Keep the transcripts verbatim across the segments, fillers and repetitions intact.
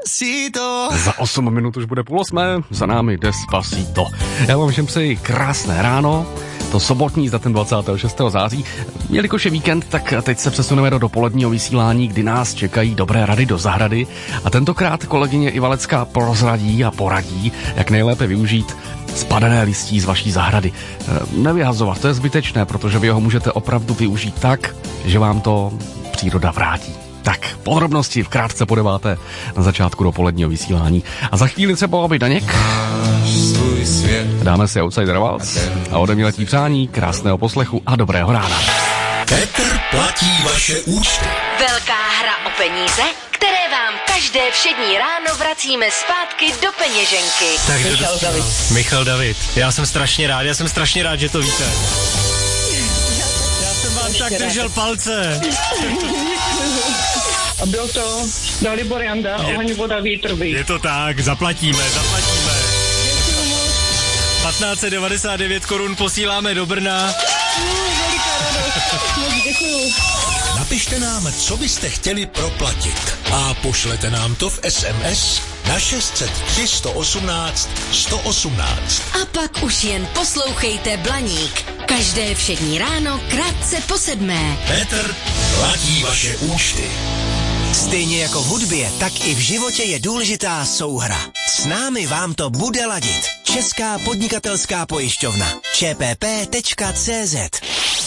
Despacito. Za osm minut už bude půl osmé, za námi Despacito. Já vám všem přeji krásné ráno, to sobotní za ten dvacátého šestého září. Jelikož je víkend, tak teď se přesuneme do dopoledního vysílání, kdy nás čekají dobré rady do zahrady. A tentokrát kolegyně Ivalecká prozradí a poradí, jak nejlépe využít spadané listí z vaší zahrady. Nevyhazovat, to je zbytečné, protože vy ho můžete opravdu využít tak, že vám to příroda vrátí. Tak, podrobnosti v krátce podeváte na začátku dopoledního vysílání. A za chvíli třeba aby Daněk. Dáme si Outsider Waltz a ode mě letí přání, krásného poslechu a dobrého rána. Petr platí vaše účty. Velká hra o peníze, které vám každé všední ráno vracíme zpátky do peněženky. Tak Michal to, David. Michal David. Já jsem strašně rád, já jsem strašně rád, že to víte. Já jsem vám tak držel palce. A byl to Dalibor Janda, oheň, voda, vítr, Je to tak, zaplatíme, zaplatíme. patnáct set devadesát devět korun posíláme do Brna. Děkuju. Napište nám, co byste chtěli proplatit a pošlete nám to v es em es na šest set tři, sto osmnáct, sto osmnáct. A pak už jen poslouchejte Blaník. Každé všední ráno krátce po sedmé. Petr platí vaše účty. Stejně jako v hudbě, tak i v životě je důležitá souhra. S námi vám to bude ladit. Česká podnikatelská pojišťovna. č p p tečka cé zet.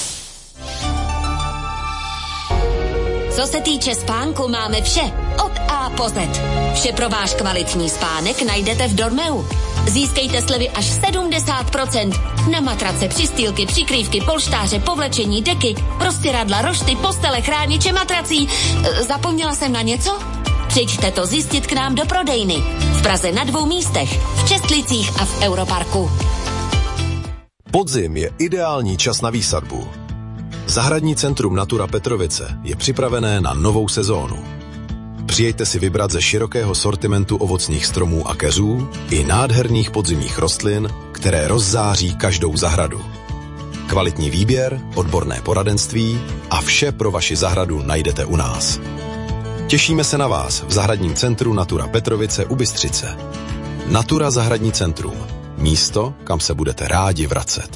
Co se týče spánku, máme vše. Od A po Z. Vše pro váš kvalitní spánek najdete v Dormeu. Získejte slevy až sedmdesát procent na matrace, přistýlky, přikrývky, polštáře, povlečení, deky, prostěradla, rošty, postele, chrániče matrací. E, zapomněla jsem na něco? Přijďte to zjistit k nám do prodejny. V Praze na dvou místech, v Čestlicích a v Europarku. Podzim je ideální čas na výsadbu. Zahradní centrum Natura Petrovice je připravené na novou sezónu. Přijďte si vybrat ze širokého sortimentu ovocných stromů a keřů i nádherných podzimních rostlin, které rozzáří každou zahradu. Kvalitní výběr, odborné poradenství a vše pro vaši zahradu najdete u nás. Těšíme se na vás v zahradním centru Natura Petrovice u Bystřice. Natura Zahradní centrum. Místo, kam se budete rádi vracet.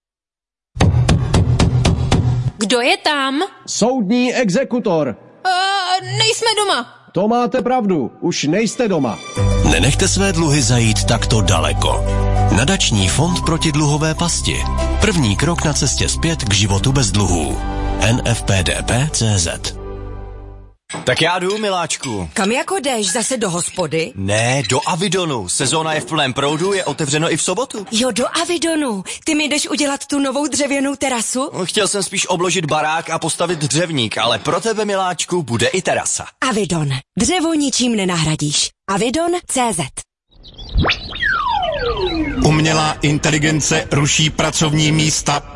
Kdo je tam? Soudní exekutor. Uh, nejsme doma. To máte pravdu, už nejste doma. Nenechte své dluhy zajít takto daleko. Nadační fond proti dluhové pasti. První krok na cestě zpět k životu bez dluhů. en ef pé dé pé tečka cé zet. Tak já jdu, miláčku. Kam jako jdeš? Zase do hospody? Ne, do Avidonu. Sezóna je v plném proudu, je otevřeno i v sobotu. Jo, do Avidonu. Ty mi jdeš udělat tu novou dřevěnou terasu? Chtěl jsem spíš obložit barák a postavit dřevník, ale pro tebe, miláčku, bude i terasa. Avidon. Dřevo ničím nenahradíš. Avidon tečka cé zet. Umělá inteligence ruší pracovní místa.